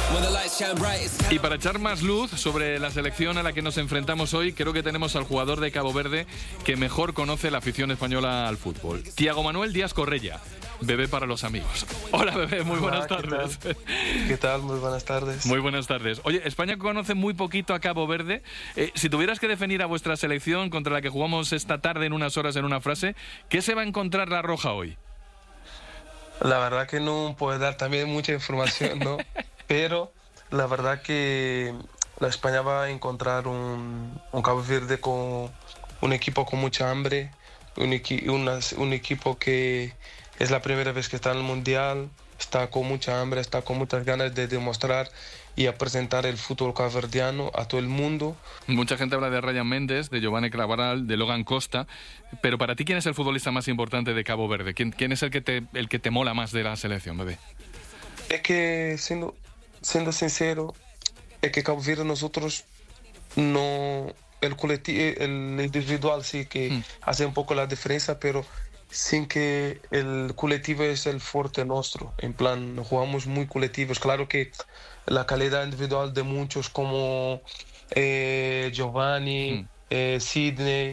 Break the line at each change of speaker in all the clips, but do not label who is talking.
Y para echar más luz sobre la selección a la que nos enfrentamos hoy, creo que tenemos al jugador de Cabo Verde que mejor conoce la afición española al fútbol. Tiago Manuel Díaz Correia, Bebé para los amigos. Hola, Bebé, muy buenas tardes.
¿Qué tal? Muy buenas tardes.
Muy buenas tardes. Oye, España conoce muy poquito a Cabo Verde. Si tuvieras que definir a vuestra selección contra la que jugamos esta tarde en unas horas en una frase, ¿qué se va a encontrar la Roja hoy?
La verdad que no puedo dar también mucha información, ¿no? Pero la verdad que la España va a encontrar un Cabo Verde con un equipo con mucha hambre, un equipo que es la primera vez que está en el Mundial, está con mucha hambre, está con muchas ganas de demostrar y a presentar el fútbol caboverdiano a todo el mundo.
Mucha gente habla de Ryan Méndez, de Giovanni Clavaral, de Logan Costa, pero para ti, ¿quién es el futbolista más importante de Cabo Verde? ¿Quién es el que te mola más de la selección, Bebé?
Es que, siendo sincero, es que Cabo Verde nosotros no... El colectivo, el individual sí que hace un poco la diferencia, pero sin que el colectivo es el fuerte nuestro. En plan, jugamos muy colectivos. Claro que la calidad individual de muchos como Giovanni, Sidney,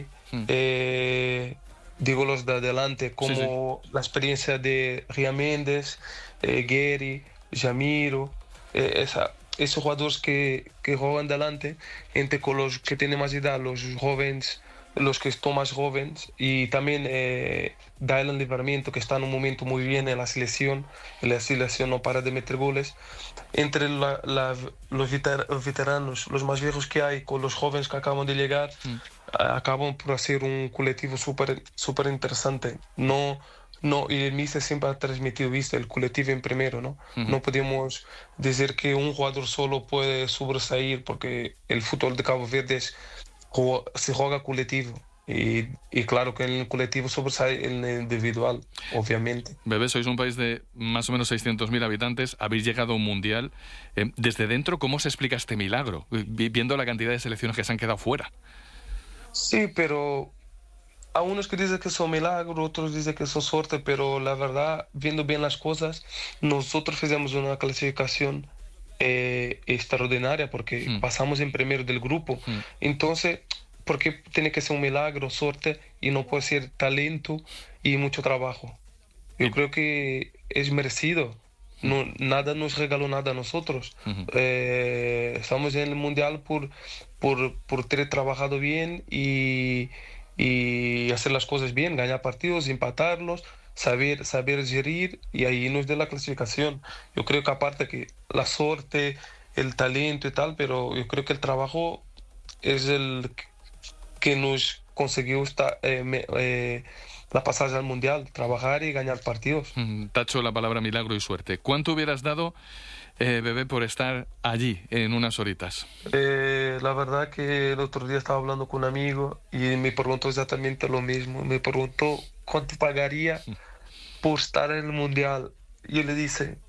digo los de adelante, como la experiencia de Ryan Méndez, Gary, Jamiro, esos jugadores que juegan delante, entre con los que tienen más edad, los jóvenes, los que están más jóvenes, y también Dylan Livramento, que está en un momento muy bien en la selección no para de meter goles. Entre los veteranos, los más viejos que hay, con los jóvenes que acaban de llegar, acaban por hacer un colectivo súper interesante. Y el míster siempre ha transmitido, ¿viste? El colectivo en primero, ¿no? No podemos decir que un jugador solo puede sobresalir, porque el fútbol de Cabo Verde se juega colectivo. Y claro que en el colectivo sobresale en el individual, obviamente.
Bebé, sois un país de más o menos 600.000 habitantes, habéis llegado a un mundial. Desde dentro, ¿cómo se explica este milagro? Viendo la cantidad de selecciones que se han quedado fuera.
Sí, pero... a unos que dicen que son milagro, otros dicen que son suerte, pero la verdad, viendo bien las cosas, nosotros hicimos una clasificación extraordinaria porque pasamos en primero del grupo. Entonces, ¿por qué tiene que ser un milagro, suerte, y no puede ser talento y mucho trabajo? Yo creo que es merecido. No, nada nos regaló nada a nosotros. Estamos en el Mundial por tener trabajado bien y hacer las cosas bien, ganar partidos, empatarlos, saber gerir, y ahí nos da la clasificación. Yo creo que aparte que la suerte, el talento y tal, pero yo creo que el trabajo es el que nos consiguió la pasaje al Mundial, trabajar y ganar partidos.
Tacho la palabra milagro y suerte. ¿Cuánto hubieras dado, Bebé, por estar allí en unas horitas?
La verdad que el otro día estaba hablando con un amigo y me preguntó exactamente lo mismo. Me preguntó cuánto pagaría por estar en el Mundial. Yo le dije,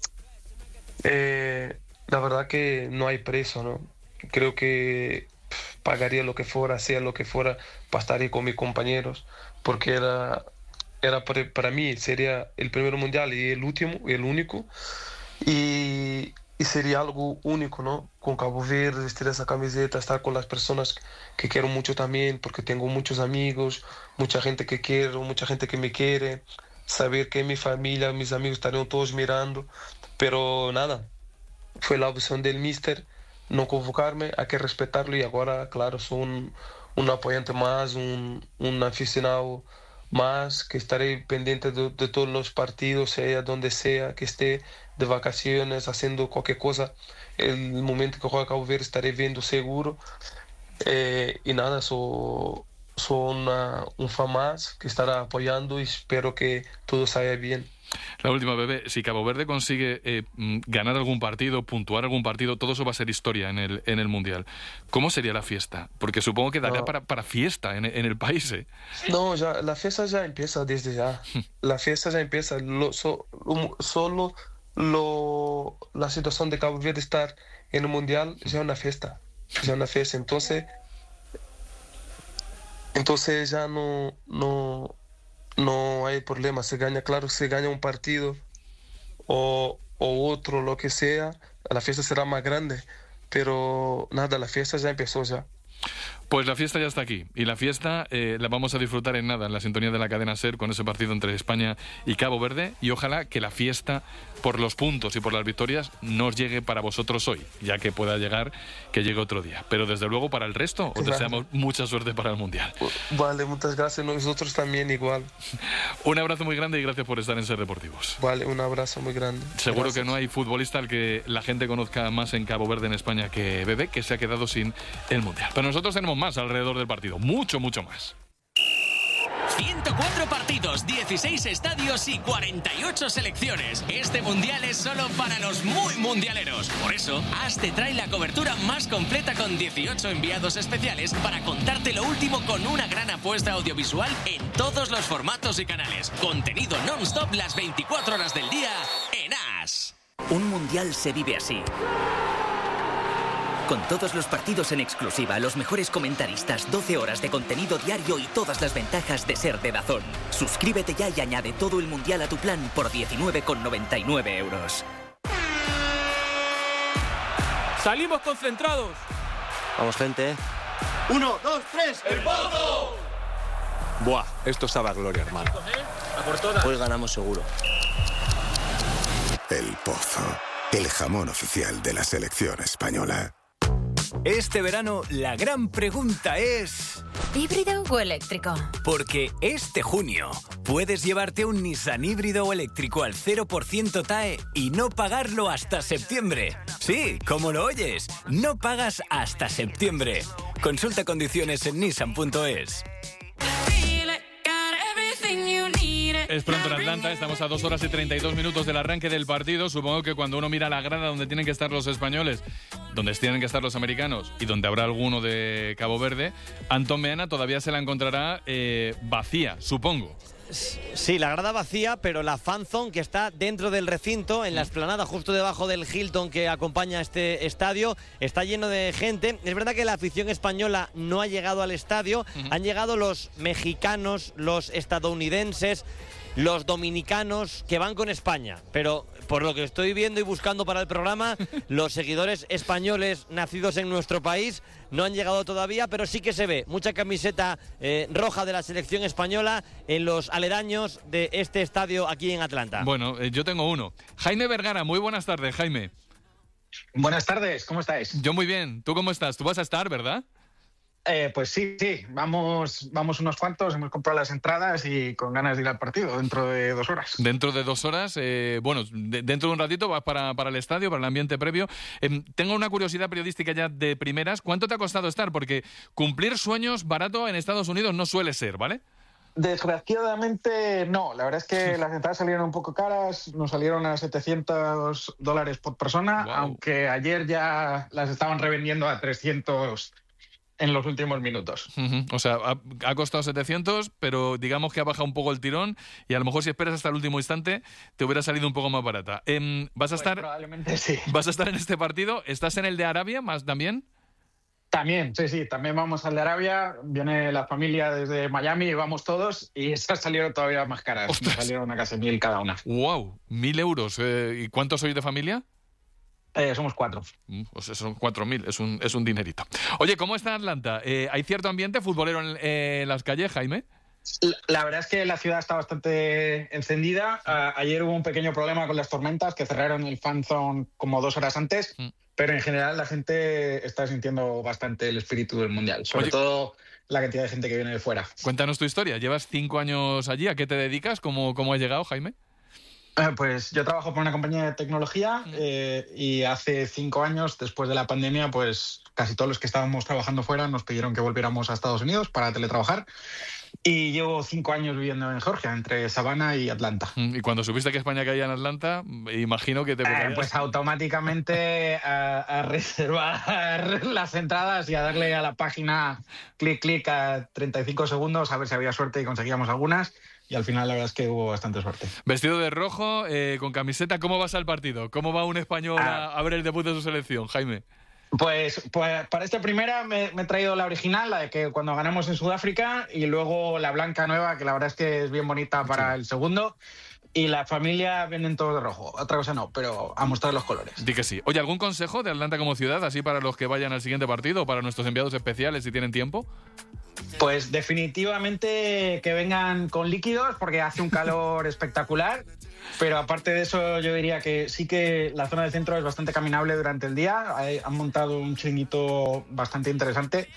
la verdad que no hay precio, ¿no? Creo que pagaría lo que fuera, sea lo que fuera, para estar ahí con mis compañeros, porque para mí sería el primer Mundial y el último, el único. Y sería algo único, ¿no? Con Cabo Verde, vestir esa camiseta, estar con las personas que quiero mucho también, porque tengo muchos amigos, mucha gente que quiero, mucha gente que me quiere, saber que mi familia, mis amigos estarían todos mirando, pero nada, fue la opción del míster no convocarme, hay que respetarlo, y ahora, claro, soy un apoyante más, un aficionado más, que estaré pendiente de todos los partidos, sea donde sea que esté, de vacaciones, haciendo cualquier cosa. El momento que juega Cabo Verde estaré viendo seguro. Y nada, soy un fan más que estará apoyando, y espero que todo salga bien.
La última, Bebé, si Cabo Verde consigue ganar algún partido, puntuar algún partido, todo eso va a ser historia en el Mundial. ¿Cómo sería la fiesta? Porque supongo que daría para fiesta en el país, ¿eh?
No, ya, la fiesta ya empieza desde ya. La fiesta ya empieza. La situación de Cabo Verde estar en el Mundial ya es una fiesta. Ya es una fiesta. Entonces ya no hay problema. Se gana, claro, se gana un partido o otro, lo que sea, la fiesta será más grande, pero nada, la fiesta ya empezó ya.
Pues la fiesta ya está aquí, y la fiesta la vamos a disfrutar en nada, en la sintonía de la cadena SER, con ese partido entre España y Cabo Verde, y ojalá que la fiesta, por los puntos y por las victorias, no os llegue para vosotros hoy, ya que pueda llegar, que llegue otro día. Pero desde luego para el resto, os deseamos mucha suerte para el Mundial.
Vale, muchas gracias, nosotros también igual.
Un abrazo muy grande y gracias por estar en SER Deportivos.
Vale, un abrazo muy grande.
Seguro
Gracias.
que no hay futbolista al que la gente conozca más en Cabo Verde, en España, que Bebé, que se ha quedado sin el Mundial. Pero nosotros tenemos más alrededor del partido, mucho más.
104 partidos, 16 estadios y 48 selecciones. Este mundial es solo para los muy mundialeros. Por eso, AS te trae la cobertura más completa con 18 enviados especiales para contarte lo último con una gran apuesta audiovisual en todos los formatos y canales. Contenido non-stop las 24 horas del día en AS.
Un mundial se vive así. Con todos los partidos en exclusiva, los mejores comentaristas, 12 horas de contenido diario y todas las ventajas de ser de DAZN. Suscríbete ya y añade todo el mundial a tu plan por 19,99 euros.
¡Salimos concentrados!
Vamos, gente.
1, 2, 3, ¡el Pozo!
Buah, esto sabe a gloria, hermano.
Hoy ganamos seguro.
El Pozo, el jamón oficial de la selección española.
Este verano la gran pregunta es...
¿híbrido o eléctrico?
Porque este junio puedes llevarte un Nissan híbrido o eléctrico al 0% TAE y no pagarlo hasta septiembre. Sí, como lo oyes, no pagas hasta septiembre. Consulta condiciones en nissan.es.
Es pronto en Atlanta, estamos a 2 horas y 32 minutos del arranque del partido. Supongo que cuando uno mira la grada donde tienen que estar los españoles, donde tienen que estar los americanos y donde habrá alguno de Cabo Verde, Antón Meana todavía se la encontrará vacía, supongo.
Sí, la grada vacía, pero la fan zone que está dentro del recinto, en la explanada justo debajo del Hilton que acompaña este estadio, está lleno de gente. Es verdad que la afición española no ha llegado al estadio, han llegado los mexicanos, los estadounidenses, los dominicanos que van con España, pero por lo que estoy viendo y buscando para el programa, los seguidores españoles nacidos en nuestro país no han llegado todavía, pero sí que se ve mucha camiseta roja de la selección española en los aledaños de este estadio aquí en Atlanta.
Bueno, yo tengo uno. Jaime Vergara, muy buenas tardes, Jaime.
Buenas tardes, ¿cómo estáis?
Yo muy bien. ¿Tú cómo estás? Tú vas a estar, ¿verdad?
Pues sí, vamos unos cuantos, hemos comprado las entradas y con ganas de ir al partido dentro de 2 horas.
Dentro de 2 horas, dentro de un ratito vas para el estadio, para el ambiente previo. Tengo una curiosidad periodística ya de primeras. ¿Cuánto te ha costado estar? Porque cumplir sueños barato en Estados Unidos no suele ser, ¿vale?
Desgraciadamente no, la verdad es que las entradas salieron un poco caras, nos salieron a $700 por persona, wow. Aunque ayer ya las estaban revendiendo a 300 en los últimos minutos.
O sea, ha costado 700, pero digamos que ha bajado un poco el tirón y a lo mejor si esperas hasta el último instante te hubiera salido un poco más barata. ¿Vas a estar?
Probablemente sí.
¿Vas a estar en este partido? ¿Estás en el de Arabia más también?
También, sí, también vamos al de Arabia, viene la familia desde Miami y vamos todos y esas salieron todavía más caras.
¡Ostras!
Nos salieron a casi 1.000 cada una.
¡Wow! 1.000 euros. ¿Y cuántos sois de familia?
Somos 4.
Pues son 4.000, es un dinerito. Oye, ¿cómo está Atlanta? ¿Hay cierto ambiente futbolero en las calles, Jaime?
La verdad es que la ciudad está bastante encendida. Ayer hubo un pequeño problema con las tormentas que cerraron el fan zone como 2 horas antes, pero en general la gente está sintiendo bastante el espíritu del Mundial, sobre todo la cantidad de gente que viene de fuera.
Cuéntanos tu historia. Llevas 5 años allí. ¿A qué te dedicas? ¿Cómo has llegado, Jaime?
Pues yo trabajo por una compañía de tecnología y hace 5 años, después de la pandemia, pues casi todos los que estábamos trabajando fuera nos pidieron que volviéramos a Estados Unidos para teletrabajar y llevo 5 años viviendo en Georgia, entre Savannah y Atlanta.
Y cuando supiste que España caía en Atlanta, imagino que te...
Pues automáticamente a reservar las entradas y a darle a la página clic a 35 segundos a ver si había suerte y conseguíamos algunas. Y al final la verdad es que hubo bastante suerte.
Vestido de rojo, con camiseta, ¿cómo vas al partido? ¿Cómo va un español a ver el debut de su selección, Jaime?
Pues para esta primera me he traído la original, la de que cuando ganamos en Sudáfrica, y luego la blanca nueva, que la verdad es que es bien bonita para el segundo. y la familia vienen todos de rojo. Otra cosa no, pero a mostrar los colores.
Di que sí. Oye, ¿algún consejo de Atlanta como ciudad, así para los que vayan al siguiente partido o para nuestros enviados especiales si tienen tiempo?
Pues definitivamente que vengan con líquidos porque hace un calor espectacular. Pero aparte de eso, yo diría que sí que la zona del centro es bastante caminable durante el día. Han montado un chiringuito bastante interesante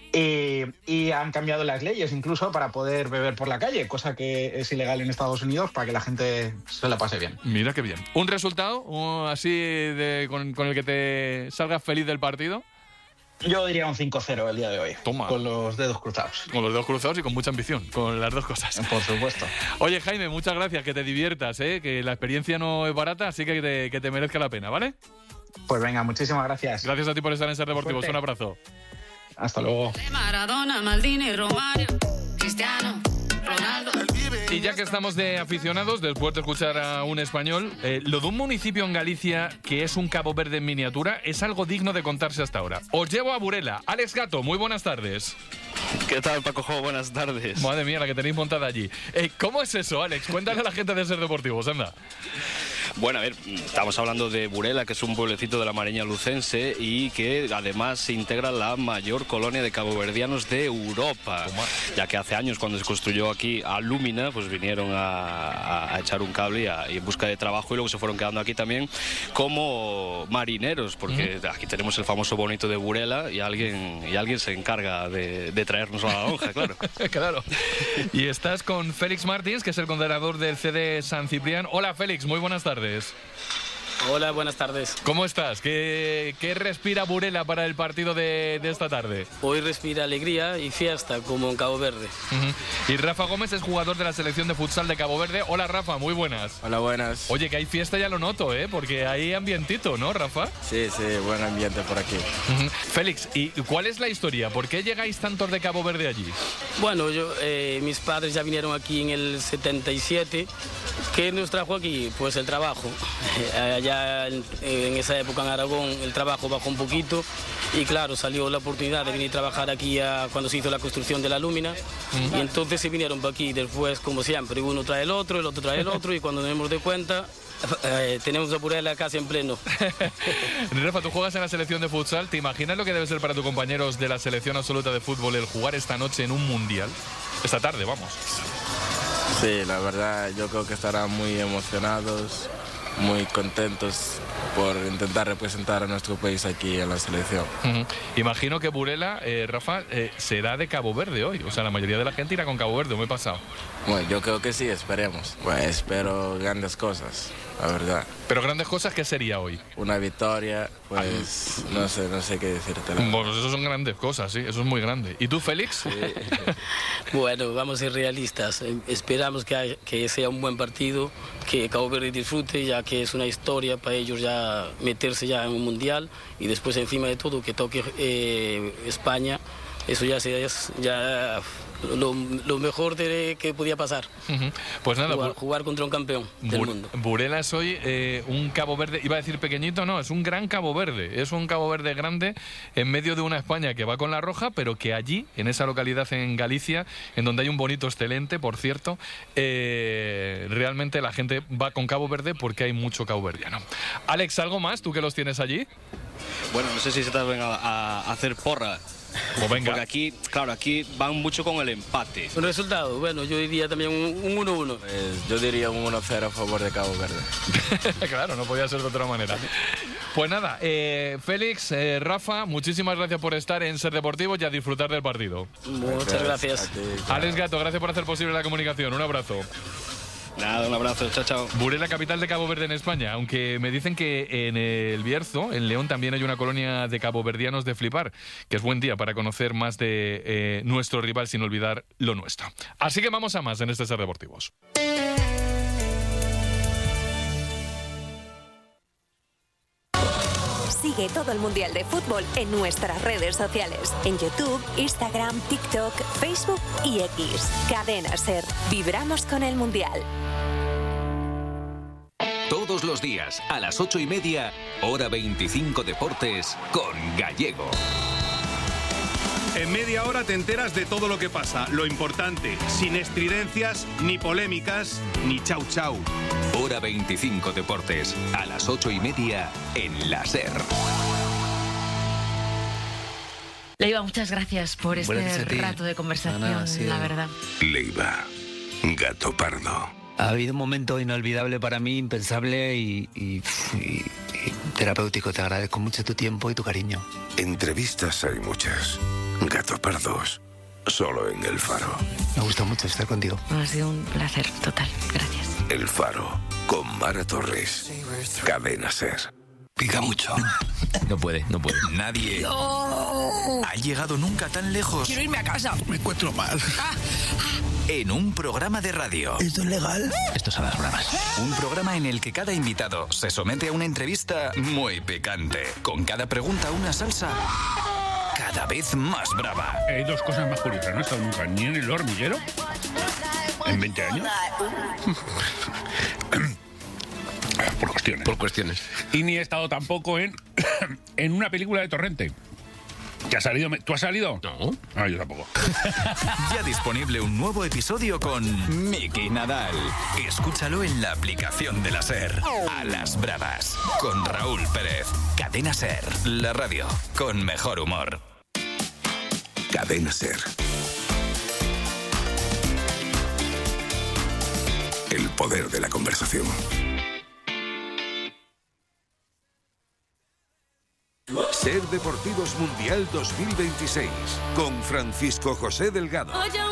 y han cambiado las leyes incluso para poder beber por la calle, cosa que es ilegal en Estados Unidos, para que la gente se la pase bien.
Mira qué bien. ¿Un resultado así con el que te salgas feliz del partido?
Yo diría un 5-0 el día de hoy.
Toma.
Con los dedos cruzados.
Con los dedos cruzados y con mucha ambición, con las dos cosas.
Por supuesto.
Oye, Jaime, muchas gracias, que te diviertas, que la experiencia no es barata, así que te merezca la pena, ¿vale?
Pues venga, muchísimas gracias.
Gracias a ti por estar en Ser Deportivos. Un abrazo.
Hasta luego.
Maradona, Maldini, Romario, Cristiano, Ronaldo.
Y ya que estamos de aficionados, después de escuchar a un español, lo de un municipio en Galicia que es un Cabo Verde en miniatura es algo digno de contarse hasta ahora. Os llevo a Burela. Alex Gato, muy buenas tardes.
¿Qué tal, Paco Jo? Buenas tardes.
Madre mía, la que tenéis montada allí. ¿Cómo es eso, Alex? Cuéntale a la gente de Ser Deportivos, anda.
Bueno, a ver, estamos hablando de Burela, que es un pueblecito de la Mareña lucense y que además se integra la mayor colonia de caboverdianos de Europa. Ya que hace años, cuando se construyó aquí Alumina, pues vinieron a echar un cable y en busca de trabajo, y luego se fueron quedando aquí también como marineros, porque aquí tenemos el famoso bonito de Burela y alguien se encarga de traernos a la lonja, claro.
Claro. Y estás con Félix Martins, que es el condelador del CD San Ciprián. Hola, Félix, muy buenas tardes.
Hola, buenas tardes.
¿Cómo estás? ¿Qué respira Burela para el partido de esta tarde?
Hoy respira alegría y fiesta, como en Cabo Verde.
Y Rafa Gómez es jugador de la selección de futsal de Cabo Verde. Hola, Rafa, muy buenas.
Hola, buenas.
Oye, que hay fiesta, ya lo noto, porque hay ambientito, ¿no, Rafa?
Sí, buen ambiente por aquí.
Félix, ¿y cuál es la historia? ¿Por qué llegáis tantos de Cabo Verde allí?
Bueno, mis padres ya vinieron aquí en el 77. ¿Qué nos trajo aquí? Pues el trabajo. Allá en esa época en Aragón el trabajo bajó un poquito y claro, salió la oportunidad de venir a trabajar aquí cuando se hizo la construcción de la Lúmina y entonces se vinieron para aquí. Después, como siempre, uno trae el otro trae el otro y cuando nos demos de cuenta tenemos a Burela casi en pleno.
Rafa, tú juegas en la selección de futsal. ¿Te imaginas lo que debe ser para tus compañeros de la selección absoluta de fútbol el jugar esta noche en un mundial? Esta tarde, vamos.
Sí, la verdad, yo creo que estarán muy emocionados, muy contentos por intentar representar a nuestro país aquí en la selección.
Imagino que Burela, Rafa, será de Cabo Verde hoy. O sea, la mayoría de la gente irá con Cabo Verde, me he pasado.
Bueno, yo creo que sí, esperemos. Pues espero grandes cosas, la verdad.
¿Pero grandes cosas qué sería hoy?
Una victoria, pues no sé qué decirte.
Bueno, eso son grandes cosas, sí, eso es muy grande. ¿Y tú, Félix?
Sí.
Bueno, vamos a ser realistas. Esperamos que sea un buen partido, que Cabo Verde disfrute, ya que es una historia para ellos ya meterse ya en un mundial y después encima de todo que toque España. Eso ya es lo mejor que podía pasar.
Pues nada,
jugar contra un campeón del mundo.
Burela es hoy un Cabo Verde, iba a decir pequeñito, no, es un gran Cabo Verde. Es un Cabo Verde grande en medio de una España que va con la roja, pero que allí, en esa localidad en Galicia, en donde hay un bonito excelente, por cierto, realmente la gente va con Cabo Verde porque hay mucho caboverdiano. Alex, ¿algo más? ¿Tú que los tienes allí?
Bueno, no sé si se te venga a hacer porra.
Pues venga.
Porque aquí van mucho con el empate.
Un resultado, bueno, yo diría también un 1-1.
Pues yo diría un 1-0 a favor de Cabo Verde.
Claro, no podía ser de otra manera. Pues nada, Félix, Rafa, muchísimas gracias por estar en Ser Deportivos y a disfrutar del partido.
Muchas gracias.
Alex Gato, gracias por hacer posible la comunicación. Un abrazo.
Nada, un abrazo, chao, chao.
Burela, capital de Cabo Verde en España, aunque me dicen que en el Bierzo, en León, también hay una colonia de caboverdianos de flipar, que es buen día para conocer más de nuestro rival sin olvidar lo nuestro. Así que vamos a más en este Ser Deportivos.
Sigue todo el Mundial de Fútbol en nuestras redes sociales. En YouTube, Instagram, TikTok, Facebook y X. Cadena Ser. Vibramos con el Mundial.
Todos los días, a las 8:30, hora 25 Deportes, con Gallego.
En media hora te enteras de todo lo que pasa, lo importante, sin estridencias, ni polémicas, ni chau chau.
Hora 25 Deportes, a las 8:30 en la SER.
Leiva, muchas gracias por este rato de conversación, la verdad.
Leiva, gato pardo.
Ha habido un momento inolvidable para mí, impensable y terapéutico. Te agradezco mucho tu tiempo y tu cariño.
Entrevistas hay muchas. Gato pardos, solo en El Faro.
Me gusta mucho estar contigo.
Ha sido un placer total, gracias.
El Faro, con Mara Torres. Cadena SER.
Pica mucho.
No puede. Nadie ha llegado nunca tan lejos.
Quiero irme a casa.
Me encuentro mal.
En un programa de radio.
¿Esto es legal?
Esto son las bromas. Un programa en el que cada invitado se somete a una entrevista muy picante. Con cada pregunta una salsa cada vez más brava.
Hay dos cosas más curiosas. No he estado nunca ni en El Hormiguero en 20 años. Por cuestiones. Y ni he estado tampoco en una película de Torrente. ¿Que ha salido? ¿Tú has salido? No. Yo tampoco.
Ya disponible un nuevo episodio con Miki Nadal. Escúchalo en la aplicación de la SER. A las bravas. Con Raúl Pérez. Cadena SER. La radio con mejor humor.
Cadena SER. El poder de la conversación. SER Deportivos Mundial 2026 con Francisco José Delgado.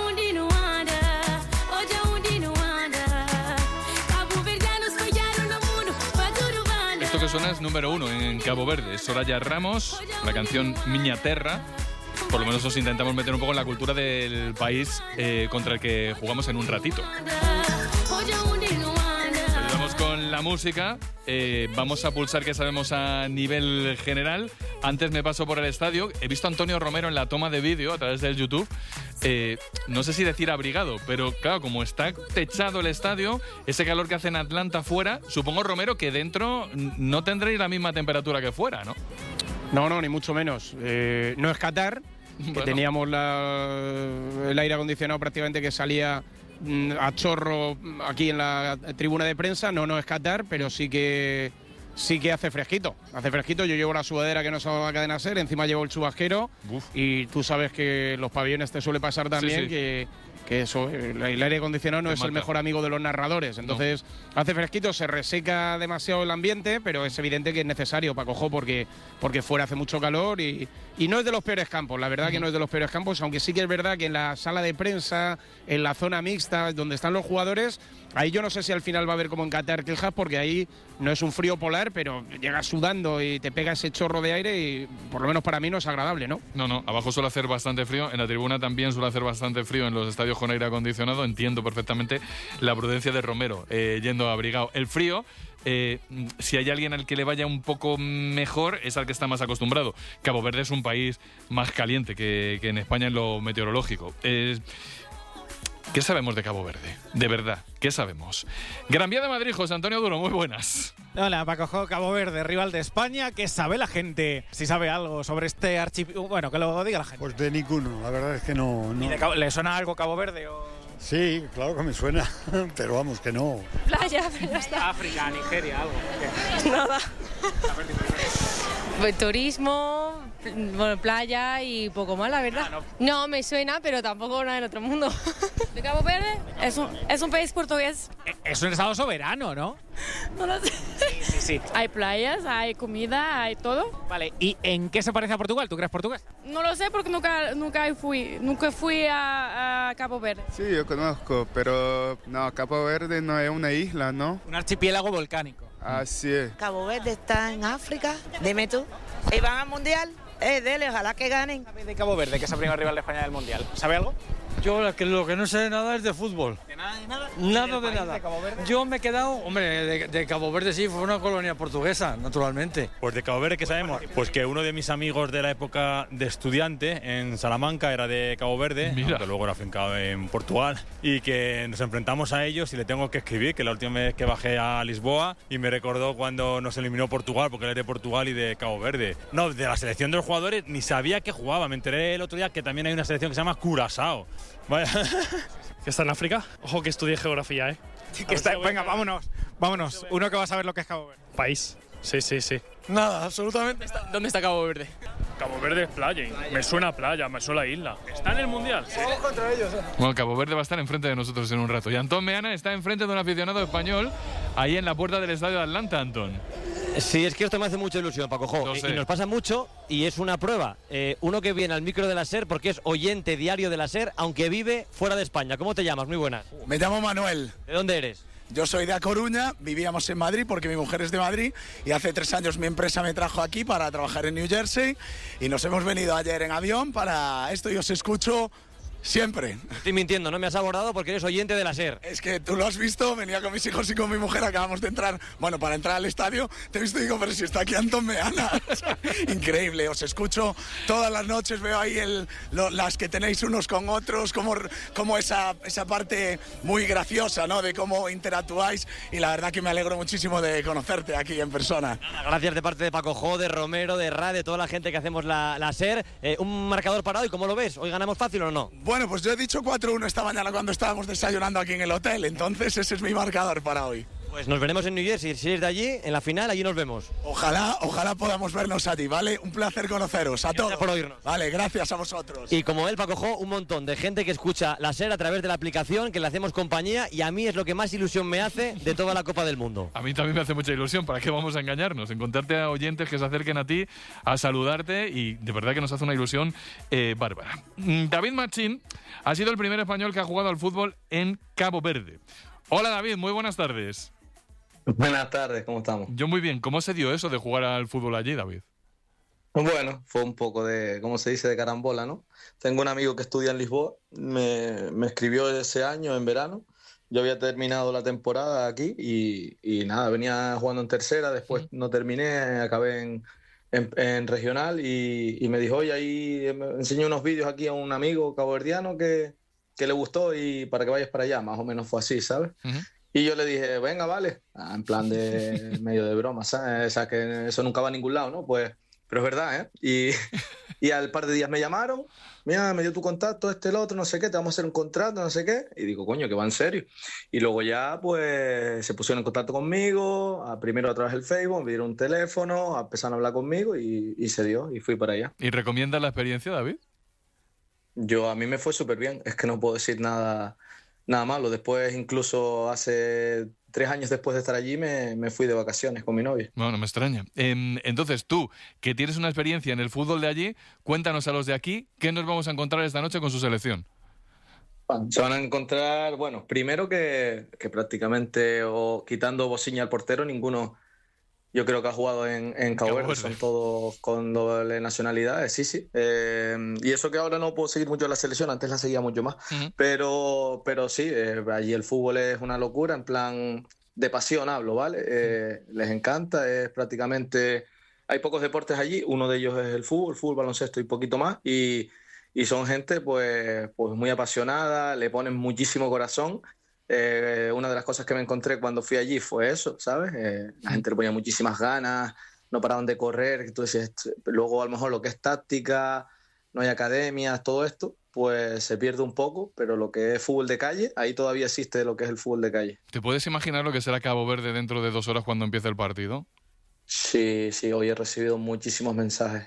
Esto que suena es número 1 en Cabo Verde. Soraya Ramos, la canción Miña Terra. Por lo menos nos intentamos meter un poco en la cultura del país contra el que jugamos en un ratito. Vamos con la música. Vamos a pulsar qué sabemos a nivel general. Antes me paso por el estadio. He visto a Antonio Romero en la toma de vídeo a través del YouTube. No sé si decir abrigado, pero claro, como está techado el estadio, ese calor que hace en Atlanta fuera, supongo, Romero, que dentro no tendréis la misma temperatura que fuera, ¿no?
No, ni mucho menos. No es Qatar, que teníamos el aire acondicionado prácticamente que salía a chorro aquí en la tribuna de prensa. No es Qatar, pero sí que hace fresquito. Hace fresquito. Yo llevo la sudadera que nos va a Cadena SER, encima llevo el chubasquero. Y tú sabes que los pabellones te suele pasar también, sí. Que eso, el aire acondicionado no es el mejor amigo de los narradores. Entonces, hace fresquito, se reseca demasiado el ambiente, pero es evidente que es necesario, Paco Jo, porque fuera hace mucho calor y no es de los peores campos. La verdad que no es de los peores campos, aunque sí que es verdad que en la sala de prensa, en la zona mixta, donde están los jugadores, ahí yo no sé si al final va a haber como en Qatar quejas, porque ahí no es un frío polar, pero llegas sudando y te pega ese chorro de aire y por lo menos para mí no es agradable, ¿no?
No, abajo suele hacer bastante frío, en la tribuna también suele hacer bastante frío en los estadios con aire acondicionado. Entiendo perfectamente la prudencia de Romero yendo abrigado. El frío, si hay alguien al que le vaya un poco mejor, es al que está más acostumbrado. Cabo Verde es un país más caliente que en España en lo meteorológico. ¿Qué sabemos de Cabo Verde? De verdad, ¿qué sabemos? Gran Vía de Madrid, José Antonio Duro, muy buenas.
Hola, Paco Jo, Cabo Verde, rival de España. ¿Qué sabe la gente? Si sabe algo sobre este archipiélago. Bueno, que lo diga la gente.
Pues de ninguno, la verdad es que no.
¿Le suena algo Cabo Verde o...?
Sí, claro que me suena, pero vamos, que no.
Playa, pero está.
África, Nigeria, algo.
¿Qué? Nada. Pues turismo, bueno, playa y poco más, la verdad. No, me suena, pero tampoco nada del otro mundo. ¿De Cabo Verde? Es un país portugués.
Es un estado soberano, ¿no?
No lo sé.
Sí.
Hay playas, hay comida, hay todo.
Vale, ¿y en qué se parece a Portugal? ¿Tú crees portugués?
No lo sé porque nunca fui a Cabo Verde.
Sí, yo conozco, pero no, Cabo Verde no es una isla, ¿no?
Un archipiélago volcánico.
Así es.
Cabo Verde está en África, dime tú. Y van al Mundial, dele, ojalá que ganen.
De Cabo Verde, que es el primer rival de España del Mundial. ¿Sabe algo?
Yo lo que no sé nada es de fútbol.
¿De
Nada de nada. Yo me he quedado, hombre, de Cabo Verde sí, fue una colonia portuguesa, naturalmente.
Pues de Cabo Verde, ¿qué sabemos? Pues que uno de mis amigos de la época de estudiante en Salamanca era de Cabo Verde, que luego era afincado en Portugal, y que nos enfrentamos a ellos y le tengo que escribir, que la última vez que bajé a Lisboa y me recordó cuando nos eliminó Portugal, porque él es de Portugal y de Cabo Verde. No, de la selección de los jugadores ni sabía que jugaba. Me enteré el otro día que también hay una selección que se llama Curazao. Vaya.
¿Que está en África? Ojo que estudié geografía, ¿eh?
Venga, vámonos. Uno que va a saber lo que es Cabo Verde.
País. Sí.
Nada, absolutamente.
¿Dónde está Cabo Verde? Cabo Verde es playa. Me suena a playa, me suena a isla. ¿Está en el Mundial? Sí.
Vamos contra ellos.
Bueno, Cabo Verde va a estar enfrente de nosotros en un rato. Y Antón Meana está enfrente de un aficionado español ahí en la puerta del estadio de Atlanta, Antón.
Sí, es que esto me hace mucha ilusión, Paco Jo. Y nos pasa mucho y es una prueba. Uno que viene al micro de la SER porque es oyente diario de la SER, aunque vive fuera de España. ¿Cómo te llamas? Muy buenas.
Me llamo Manuel.
¿De dónde eres?
Yo soy de A Coruña, vivíamos en Madrid porque mi mujer es de Madrid y hace 3 años mi empresa me trajo aquí para trabajar en New Jersey y nos hemos venido ayer en avión para esto y os escucho siempre.
Estoy mintiendo, no me has abordado porque eres oyente de la SER.
Es que tú lo has visto, venía con mis hijos y con mi mujer, acabamos de entrar, bueno, para entrar al estadio, te he visto y digo, pero si está aquí Antón Meana. Increíble, os escucho todas las noches, veo ahí las que tenéis unos con otros, como esa parte muy graciosa, ¿no? De cómo interactuáis y la verdad que me alegro muchísimo de conocerte aquí en persona.
Gracias de parte de Paco Jo, de Romero, de Ra, de toda la gente que hacemos la SER. Un marcador para hoy, ¿cómo lo ves? ¿Hoy ganamos fácil o no?
Bueno, pues yo he dicho 4-1 esta mañana cuando estábamos desayunando aquí en el hotel, entonces ese es mi marcador para hoy.
Pues nos veremos en New Jersey, si eres de allí, en la final, allí nos vemos.
Ojalá podamos vernos allí, ¿vale? Un placer conoceros a todos.
Gracias por oírnos.
Vale, gracias a vosotros.
Y como él, Paco Jo, un montón de gente que escucha la SER a través de la aplicación, que le hacemos compañía, y a mí es lo que más ilusión me hace de toda la Copa del Mundo.
A mí también me hace mucha ilusión, ¿para qué vamos a engañarnos? Encontrarte a oyentes que se acerquen a ti, a saludarte, y de verdad que nos hace una ilusión bárbara. David Machín ha sido el primer español que ha jugado al fútbol en Cabo Verde. Hola David, muy buenas tardes.
Buenas tardes, ¿cómo estamos?
Yo muy bien. ¿Cómo se dio eso de jugar al fútbol allí, David?
Bueno, fue un poco de, ¿cómo se dice?, de carambola, ¿no? Tengo un amigo que estudia en Lisboa, me escribió ese año, en verano. Yo había terminado la temporada aquí y nada, venía jugando en tercera, después no terminé, acabé en regional y me dijo, oye, ahí me enseñé unos vídeos aquí a un amigo caboverdiano que le gustó y para que vayas para allá, más o menos fue así, ¿sabes? Y yo le dije, venga, vale, en plan de medio de broma, ¿sabes? O sea, que eso nunca va a ningún lado, ¿no? Pues, pero es verdad, ¿eh? Y al par de días me llamaron, mira, me dio tu contacto, el otro, no sé qué, te vamos a hacer un contrato, no sé qué. Y digo, coño, que va en serio. Y luego ya, pues, se pusieron en contacto conmigo, primero a través del Facebook, me dieron un teléfono, empezaron a hablar conmigo y se dio, y fui para allá.
¿Y recomiendas la experiencia, David?
A mí me fue súper bien, es que no puedo decir nada malo. Después, incluso hace 3 años después de estar allí, me fui de vacaciones con mi novia.
Bueno, me extraña. Entonces, tú, que tienes una experiencia en el fútbol de allí, cuéntanos a los de aquí, ¿qué nos vamos a encontrar esta noche con su selección?
Se van a encontrar, bueno, primero que prácticamente, o quitando Bociña al portero, ninguno, yo creo que ha jugado en Cabo Verde, son todos con doble nacionalidad, sí. Y eso que ahora no puedo seguir mucho la selección, antes la seguía mucho más. Pero sí, allí el fútbol es una locura, en plan de pasión hablo, ¿vale? Les encanta, es prácticamente... Hay pocos deportes allí, uno de ellos es el fútbol, baloncesto y poquito más, y son gente pues muy apasionada, le ponen muchísimo corazón. Una de las cosas que me encontré cuando fui allí fue eso, ¿sabes? La gente le ponía muchísimas ganas, no paraban de correr, tú decías, luego a lo mejor lo que es táctica, no hay academias, todo esto, pues se pierde un poco, pero lo que es fútbol de calle, ahí todavía existe lo que es el fútbol de calle.
¿Te puedes imaginar lo que será Cabo Verde dentro de 2 horas cuando empiece el partido?
Sí, hoy he recibido muchísimos mensajes.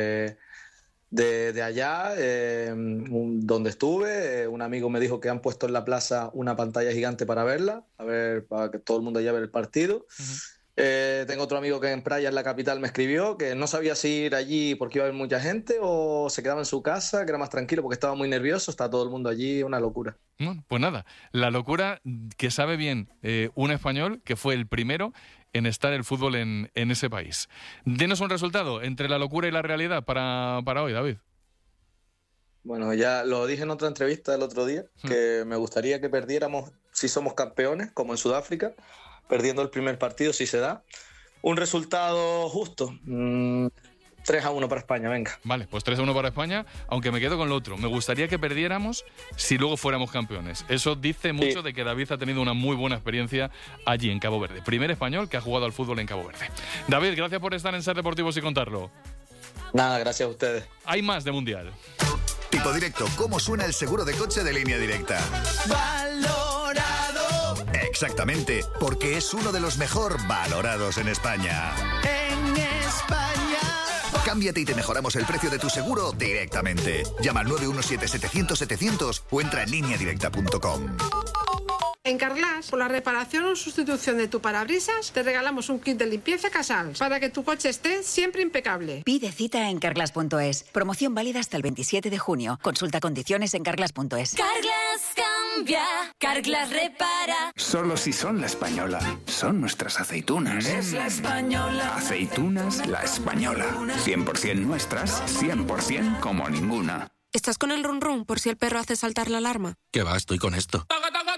De allá, donde estuve, un amigo me dijo que han puesto en la plaza una pantalla gigante para verla, para que todo el mundo vaya a ver el partido. Tengo otro amigo que en Praia, en la capital, me escribió que no sabía si ir allí porque iba a haber mucha gente o se quedaba en su casa, que era más tranquilo porque estaba muy nervioso, está todo el mundo allí, una locura.
Bueno, pues nada, la locura que sabe bien un español que fue el primero en estar el fútbol en ese país. Denos un resultado entre la locura y la realidad para hoy, David.
Bueno, ya lo dije en otra entrevista el otro día, que me gustaría que perdiéramos si somos campeones, como en Sudáfrica, perdiendo el primer partido si se da. Un resultado justo. 3-1 para España, venga.
Vale, pues 3-1 para España, aunque me quedo con lo otro. Me gustaría que perdiéramos si luego fuéramos campeones. Eso dice mucho de que David ha tenido una muy buena experiencia allí en Cabo Verde. Primer español que ha jugado al fútbol en Cabo Verde. David, gracias por estar en Ser Deportivos y contarlo.
Nada, gracias a ustedes.
Hay más de Mundial.
Tipo Directo, ¿cómo suena el seguro de coche de Línea Directa?
Valorado.
Exactamente, porque es uno de los mejor valorados en España.
En España.
Cámbiate y te mejoramos el precio de tu seguro directamente. Llama al 917-700-700 o entra en lineadirecta.com.
En Carglass, por la reparación o sustitución de tu parabrisas, te regalamos un kit de limpieza Casal para que tu coche esté siempre impecable.
Pide cita en carglass.es. Promoción válida hasta el 27 de junio. Consulta condiciones en carglass.es.
Carglass cambia, Carglass repara.
Solo si son La Española. Son nuestras aceitunas.
Es La Española.
Aceitunas La Española. 100% nuestras, 100% como ninguna.
¿Estás con el run run por si el perro hace saltar la alarma?
¿Qué va? Estoy con esto.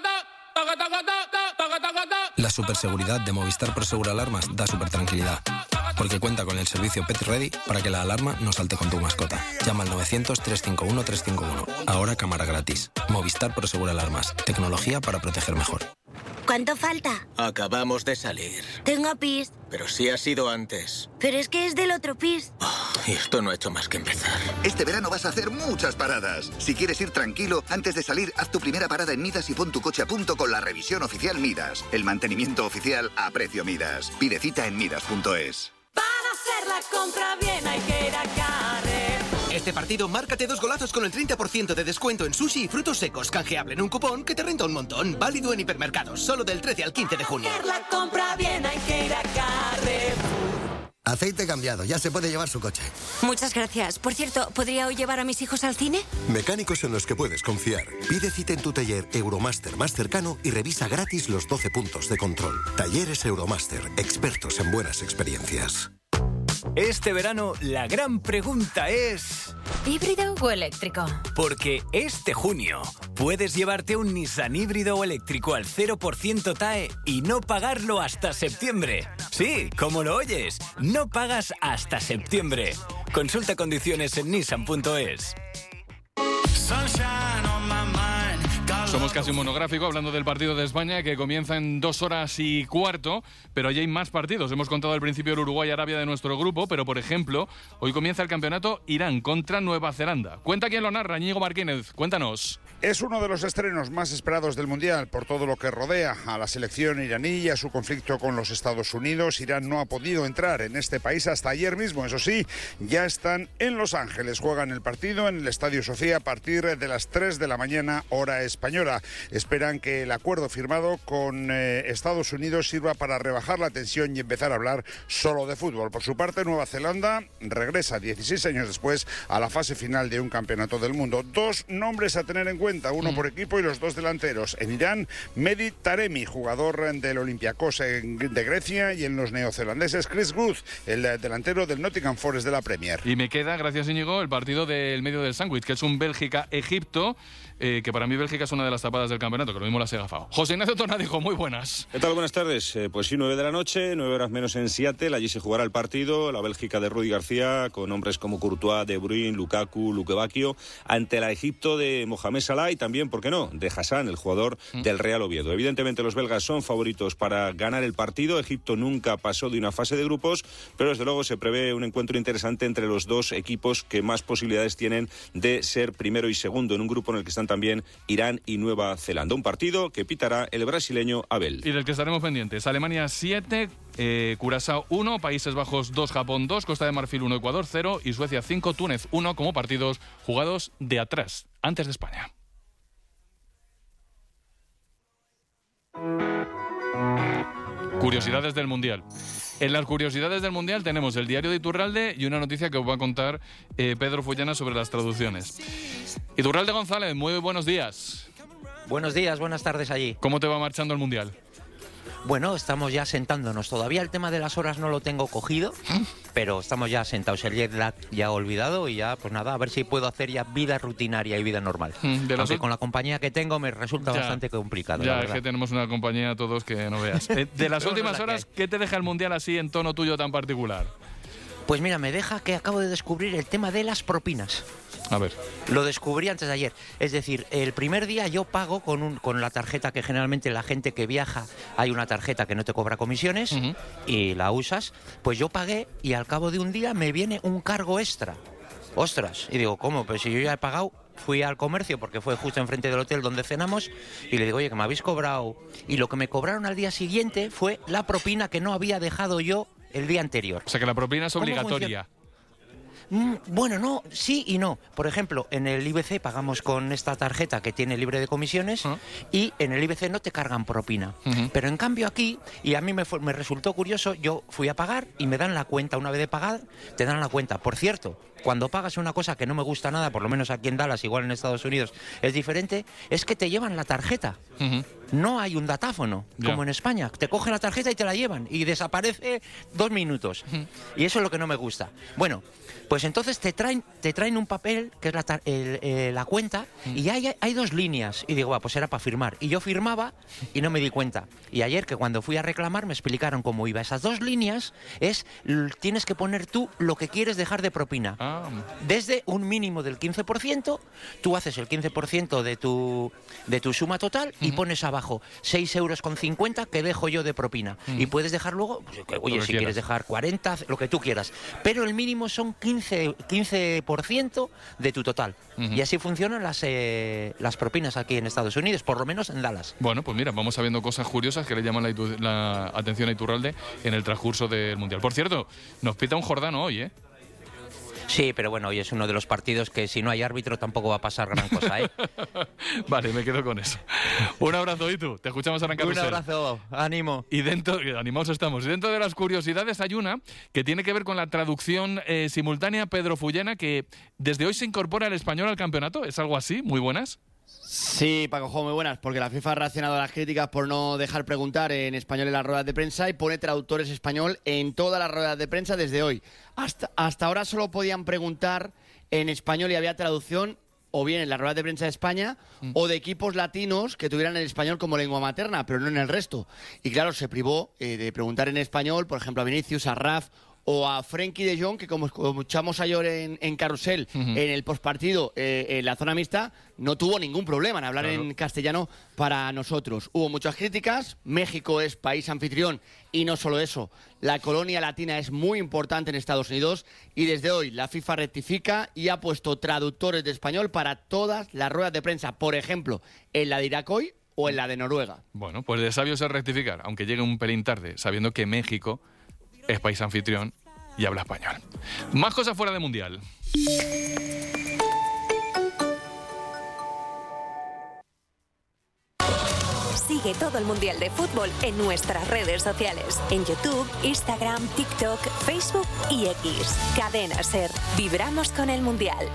La superseguridad de Movistar Prosegur Alarmas da super tranquilidad, porque cuenta con el servicio Pet Ready para que la alarma no salte con tu mascota. Llama al 900-351-351. Ahora cámara gratis. Movistar Prosegur Alarmas. Tecnología para proteger mejor.
¿Cuánto falta?
Acabamos de salir.
Tengo pis.
Pero sí ha sido antes.
Pero es que es del otro pis.
Y esto no ha hecho más que empezar.
Este verano vas a hacer muchas paradas. Si quieres ir tranquilo, antes de salir, haz tu primera parada en Midas y pon tu coche a punto con la revisión oficial Midas. El mantenimiento oficial a precio Midas. Pide cita en midas.es.
Para hacer la compra bien hay que ir a Carrefour.
Este partido, márcate 2 golazos con el 30% de descuento en sushi y frutos secos. Canjeable en un cupón que te renta un montón. Válido en hipermercados, solo del 13 al 15 de junio.
Para hacer la compra bien hay que ir a Carrefour.
Aceite cambiado, ya se puede llevar su coche.
Muchas gracias. Por cierto, ¿podría hoy llevar a mis hijos al cine?
Mecánicos en los que puedes confiar. Pide cita en tu taller Euromaster más cercano y revisa gratis los 12 puntos de control. Talleres Euromaster, expertos en buenas experiencias.
Este verano la gran pregunta es...
¿híbrido o eléctrico?
Porque este junio puedes llevarte un Nissan híbrido o eléctrico al 0% TAE y no pagarlo hasta septiembre. Sí, como lo oyes, no pagas hasta septiembre. Consulta condiciones en nissan.es.
Somos casi un monográfico hablando del partido de España que comienza en 2 horas y cuarto, pero allí hay más partidos. Hemos contado al principio el Uruguay y Arabia de nuestro grupo, pero por ejemplo, hoy comienza el campeonato Irán contra Nueva Zelanda. Cuenta quién lo narra, Íñigo Martínez, cuéntanos.
Es uno de los estrenos más esperados del Mundial por todo lo que rodea a la selección iraní y a su conflicto con los Estados Unidos. Irán no ha podido entrar en este país hasta ayer mismo, eso sí, ya están en Los Ángeles. Juegan el partido en el Estadio Sofía a partir de las 3 de la mañana, hora española. Esperan que el acuerdo firmado con Estados Unidos sirva para rebajar la tensión y empezar a hablar solo de fútbol. Por su parte, Nueva Zelanda regresa 16 años después a la fase final de un campeonato del mundo. 2 nombres a tener en cuenta, uno por equipo y los 2 delanteros. En Irán, Mehdi Taremi, jugador del Olympiacos de Grecia, y en los neozelandeses Chris Wood, el delantero del Nottingham Forest de la Premier.
Y me queda, gracias Íñigo, el partido del medio del sándwich, que es un Bélgica-Egipto, que para mí Bélgica es una de las tapadas del campeonato, que lo mismo las he gafado. José Ignacio Tornadijo, muy buenas.
¿Qué tal? Buenas tardes. Pues sí, 9 de la noche, 9 horas menos en Seattle. Allí se jugará el partido, la Bélgica de Rudi García, con hombres como Courtois, De Bruyne, Lukaku, Luke Bacchio, ante la Egipto de Mohamed Salah y también, ¿por qué no?, de Hassan, el jugador del Real Oviedo. Evidentemente los belgas son favoritos para ganar el partido. Egipto nunca pasó de una fase de grupos, pero desde luego se prevé un encuentro interesante entre los 2 equipos que más posibilidades tienen de ser primero y segundo en un grupo en el que están también Irán y Nueva Zelanda. Un partido que pitará el brasileño Abel.
Y del que estaremos pendientes. Alemania 7, Curazao 1, Países Bajos 2, Japón 2, Costa de Marfil 1, Ecuador 0 y Suecia 5, Túnez 1 como partidos jugados de atrás, antes de España. Curiosidades del Mundial. En las curiosidades del Mundial tenemos el diario de Iturralde y una noticia que os va a contar Pedro Fullana sobre las traducciones. Iturralde González, muy buenos días.
Buenos días, buenas tardes allí.
¿Cómo te va marchando el Mundial?
Bueno, estamos ya sentándonos. Todavía el tema de las horas no lo tengo cogido, pero estamos ya sentados. El jet lag ya olvidado y ya, pues nada, a ver si puedo hacer ya vida rutinaria y vida normal. Aunque con la compañía que tengo me resulta bastante complicado.
Ya, es que tenemos una compañía todos que no veas. De las últimas horas, ¿qué te deja el Mundial así en tono tuyo tan particular?
Pues mira, me deja que acabo de descubrir el tema de las propinas.
A ver.
Lo descubrí antes de ayer. Es decir, el primer día yo pago con la tarjeta que generalmente la gente que viaja, hay una tarjeta que no te cobra comisiones y la usas. Pues yo pagué y al cabo de un día me viene un cargo extra. Ostras. Y digo, ¿cómo? Pues si yo ya he pagado, fui al comercio porque fue justo enfrente del hotel donde cenamos y le digo, oye, que me habéis cobrado. Y lo que me cobraron al día siguiente fue la propina que no había dejado yo el día anterior.
O sea que la propina es obligatoria.
Bueno, no, sí y no. Por ejemplo, en el IBC pagamos con esta tarjeta que tiene libre de comisiones y en el IBC no te cargan propina. Pero en cambio aquí, y a mí me resultó curioso, yo fui a pagar y me dan la cuenta. Una vez de pagar, te dan la cuenta. Por cierto, cuando pagas una cosa que no me gusta nada, por lo menos aquí en Dallas, igual en Estados Unidos es diferente, es que te llevan la tarjeta. No hay un datáfono, como en España. Te cogen la tarjeta y te la llevan y desaparece 2 minutos. Y eso es lo que no me gusta. Bueno, pues entonces te traen un papel que es la cuenta y hay 2 líneas. Y digo, pues era para firmar. Y yo firmaba y no me di cuenta. Y ayer, que cuando fui a reclamar, me explicaron cómo iba. Esas 2 líneas tienes que poner tú lo que quieres dejar de propina. Desde un mínimo del 15%, tú haces el 15% de tu suma total y pones abajo 6,50 € que dejo yo de propina. Y puedes dejar luego, pues, oye, si quieres dejar 40, lo que tú quieras. Pero el mínimo son 15% de tu total. Y así funcionan las propinas aquí en Estados Unidos, por lo menos en Dallas.
Bueno, pues mira, vamos sabiendo cosas curiosas que le llaman la atención a Iturralde en el transcurso del Mundial. Por cierto, nos pita un Jordano hoy, ¿eh?
Sí, pero bueno, hoy es uno de los partidos que si no hay árbitro tampoco va a pasar gran cosa, ¿eh?
Vale, me quedo con eso. Un abrazo, Itu. Te escuchamos ahora en Carrusel.
Un abrazo, ánimo.
Y animados estamos. Y dentro de las curiosidades hay una que tiene que ver con la traducción simultánea Pedro Fullena, que desde hoy se incorpora el español al campeonato. ¿Es algo así? Muy buenas.
Sí, Paco, muy buenas, porque la FIFA ha reaccionado a las críticas por no dejar preguntar en español en las ruedas de prensa y pone traductores español en todas las ruedas de prensa desde hoy. Hasta ahora solo podían preguntar en español y había traducción o bien en las ruedas de prensa de España o de equipos latinos que tuvieran el español como lengua materna, pero no en el resto. Y claro, se privó de preguntar en español, por ejemplo, a Vinicius, a Raf o a Frenkie de Jong, que como escuchamos ayer en Carrusel, en el postpartido, en la zona mixta, no tuvo ningún problema en hablar en castellano para nosotros. Hubo muchas críticas, México es país anfitrión y no solo eso, la colonia latina es muy importante en Estados Unidos y desde hoy la FIFA rectifica y ha puesto traductores de español para todas las ruedas de prensa, por ejemplo, en la de Irak hoy o en la de Noruega.
Bueno, pues de sabios es rectificar, aunque llegue un pelín tarde, sabiendo que México es país anfitrión y habla español. Más cosas fuera de Mundial.
Sigue todo el Mundial de Fútbol en nuestras redes sociales. En YouTube, Instagram, TikTok, Facebook y X. Cadena SER. Vibramos con el Mundial.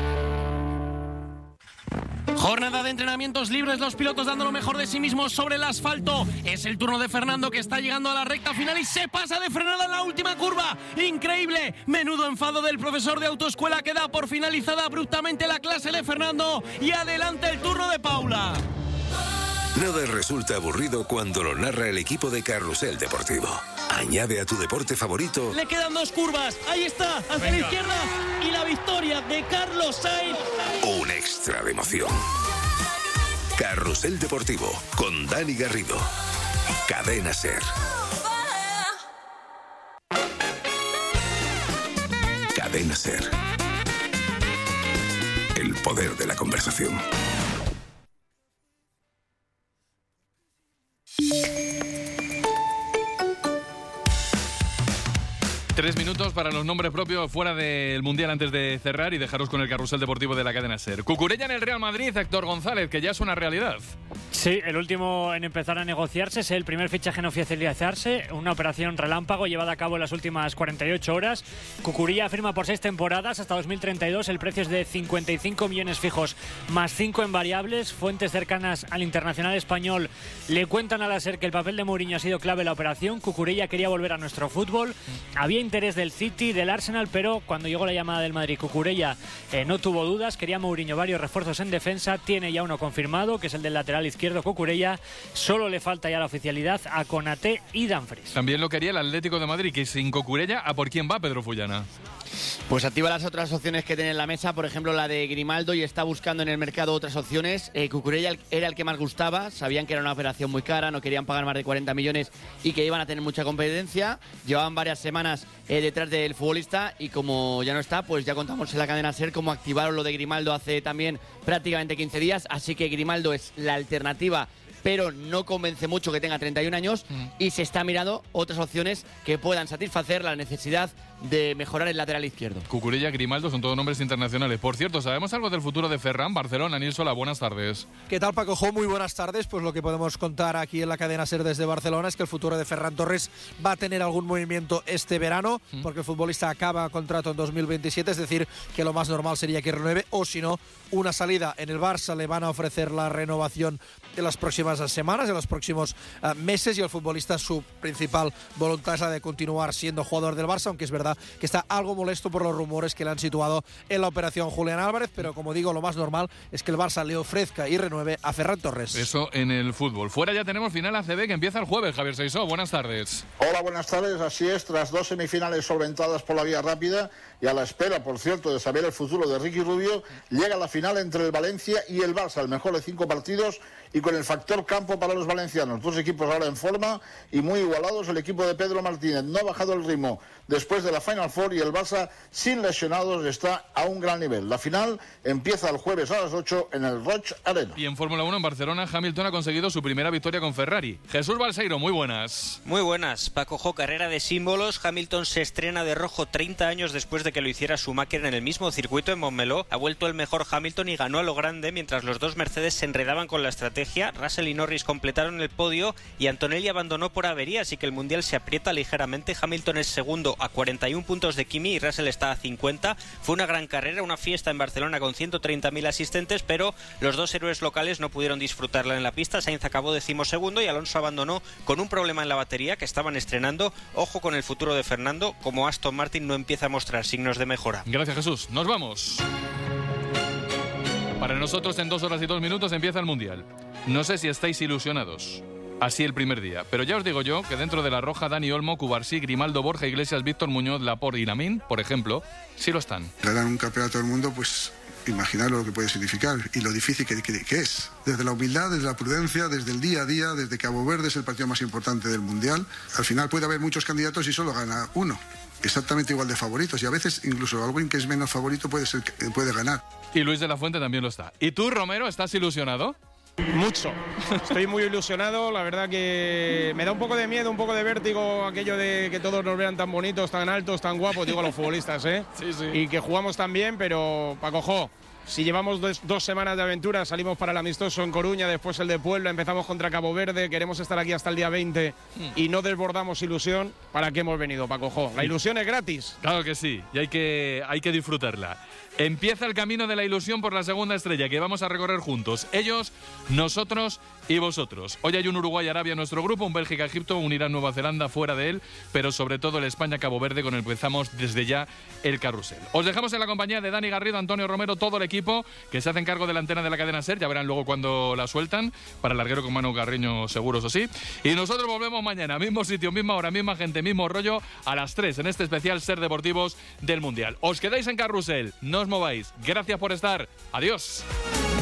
Jornada de entrenamientos libres, los pilotos dando lo mejor de sí mismos sobre el asfalto. Es el turno de Fernando, que está llegando a la recta final y se pasa de frenada en la última curva. ¡Increíble! Menudo enfado del profesor de autoescuela, que da por finalizada abruptamente la clase de Fernando. Y adelante el turno de Paula.
Nada resulta aburrido cuando lo narra el equipo de Carrusel Deportivo. Añade a tu deporte favorito.
Le quedan 2 curvas. Ahí está, hacia la izquierda. Y la victoria de Carlos Sainz.
Un extra de emoción. Carrusel Deportivo con Dani Garrido. Cadena SER. Cadena SER. El poder de la conversación.
Tres minutos para los nombres propios fuera del Mundial antes de cerrar y dejaros con el Carrusel Deportivo de la Cadena SER. Cucurella en el Real Madrid, Héctor González, que ya es una realidad.
Sí, el último en empezar a negociarse, es el primer fichaje en oficializarse, una operación relámpago llevada a cabo en las últimas 48 horas. Cucurella firma por 6 temporadas hasta 2032, el precio es de 55 millones fijos más 5 en variables. Fuentes cercanas al internacional español le cuentan a la SER que el papel de Mourinho ha sido clave en la operación. Cucurella quería volver a nuestro fútbol, había interés del City, del Arsenal, pero cuando llegó la llamada del Madrid, Cucurella no tuvo dudas, quería Mourinho varios refuerzos en defensa, tiene ya uno confirmado, que es el del lateral izquierdo Cucurella, solo le falta ya la oficialidad a Konaté y Dumfries.
También lo quería el Atlético de Madrid, que sin Cucurella, ¿a por quién va Pedro Fullana?
Pues activa las otras opciones que tiene en la mesa, por ejemplo la de Grimaldo, y está buscando en el mercado otras opciones. Cucurella era el que más gustaba, sabían que era una operación muy cara, no querían pagar más de 40 millones y que iban a tener mucha competencia. Llevaban varias semanas detrás del futbolista y como ya no está, pues ya contamos en la cadena SER cómo activaron lo de Grimaldo hace también prácticamente 15 días, así que Grimaldo es la alternativa, pero no convence mucho que tenga 31 años y se está mirando otras opciones que puedan satisfacer la necesidad de mejorar el lateral izquierdo.
Cucurella, Grimaldo son todos nombres internacionales. Por cierto, ¿sabemos algo del futuro de Ferran Barcelona? Nilsola, buenas tardes.
¿Qué tal, Paco Jo? Muy buenas tardes. Pues lo que podemos contar aquí en la cadena SER desde Barcelona es que el futuro de Ferran Torres va a tener algún movimiento este verano, porque el futbolista acaba contrato en 2027, es decir, que lo más normal sería que renueve, o si no, una salida. En el Barça le van a ofrecer la renovación en las próximas semanas, en los próximos meses, y el futbolista, su principal voluntad es la de continuar siendo jugador del Barça, aunque es verdad que está algo molesto por los rumores que le han situado en la operación Julián Álvarez, pero como digo, lo más normal es que el Barça le ofrezca y renueve a Ferran Torres.
Eso en el fútbol. Fuera ya tenemos final ACB que empieza el jueves. Javier Seisó, buenas tardes.
Hola, buenas tardes. Así es, tras 2 semifinales solventadas por la vía rápida y a la espera, por cierto, de saber el futuro de Ricky Rubio, llega la final entre el Valencia y el Barça, el mejor de 5 partidos y con el factor campo para los valencianos. 2 equipos ahora en forma y muy igualados. El equipo de Pedro Martínez no ha bajado el ritmo después de la Final Four y el Barça, sin lesionados, está a un gran nivel. La final empieza el jueves a las 8 en el Roig Arena.
Y en Fórmula 1 en Barcelona, Hamilton ha conseguido su primera victoria con Ferrari. Jesús Balseiro, muy buenas.
Muy buenas. Paco Jo, carrera de símbolos. Hamilton se estrena de rojo 30 años después de que lo hiciera Schumacher en el mismo circuito en Montmeló. Ha vuelto el mejor Hamilton y ganó a lo grande mientras los dos Mercedes se enredaban con la estrategia. Russell y Norris completaron el podio y Antonelli abandonó por avería, así que el Mundial se aprieta ligeramente. Hamilton es segundo a 41 puntos de Kimi y Russell está a 50. Fue una gran carrera, una fiesta en Barcelona con 130.000 asistentes, pero los dos héroes locales no pudieron disfrutarla en la pista. Sainz acabó 12º y Alonso abandonó con un problema en la batería que estaban estrenando. Ojo con el futuro de Fernando, como Aston Martin no empieza a mostrar signos de mejora.
Gracias, Jesús. Nos vamos. Para nosotros en 2 horas y 2 minutos empieza el Mundial. No sé si estáis ilusionados. Así el primer día. Pero ya os digo yo que dentro de la Roja, Dani Olmo, Cubarsí, Grimaldo, Borja Iglesias, Víctor Muñoz, Laporte y Lamine, por ejemplo, sí lo están.
Ganar un campeonato del mundo, pues imaginar lo que puede significar y lo difícil que es. Desde la humildad, desde la prudencia, desde el día a día, desde Cabo Verde es el partido más importante del Mundial. Al final puede haber muchos candidatos y solo gana uno. Exactamente igual de favoritos y a veces incluso alguien que es menos favorito puede ganar.
Y Luis de la Fuente también lo está. ¿Y tú, Romero, estás ilusionado?
Mucho. Estoy muy ilusionado. La verdad que me da un poco de miedo, un poco de vértigo aquello de que todos nos vean tan bonitos, tan altos, tan guapos, digo a los futbolistas, ¿eh?
Sí, sí.
Y que jugamos tan bien, pero Paco Jo, si llevamos 2 semanas de aventura, salimos para el amistoso en Coruña, después el de Puebla, empezamos contra Cabo Verde, queremos estar aquí hasta el día 20 y no desbordamos ilusión, ¿para qué hemos venido, Paco Jo? La ilusión es gratis.
Claro que sí, y hay que disfrutarla. Empieza el camino de la ilusión por la segunda estrella que vamos a recorrer juntos. Ellos, nosotros y vosotros. Hoy hay un Uruguay-Arabia en nuestro grupo, un Bélgica-Egipto, un Irán-Nueva Zelanda fuera de él, pero sobre todo el España-Cabo Verde con el que empezamos desde ya el carrusel. Os dejamos en la compañía de Dani Garrido, Antonio Romero, todo el equipo que se hacen cargo de la antena de la cadena SER. Ya verán luego cuando la sueltan, para el larguero con Manu Carreño seguros o sí. Y nosotros volvemos mañana, mismo sitio, misma hora, misma gente, mismo rollo, a las 3 en este especial SER Deportivos del Mundial. Os quedáis en carrusel, no os mováis. Gracias por estar. Adiós.